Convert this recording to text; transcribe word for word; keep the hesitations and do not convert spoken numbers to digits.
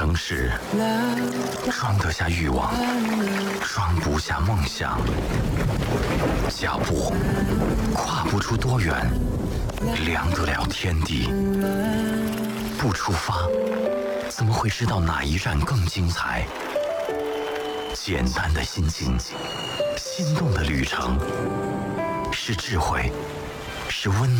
城市装得下欲望，装不下梦想。脚步跨不出多远，量得了天地。不出发，怎么会知道哪一站更精彩？简单的心情，心动的旅程，是智慧，是温暖。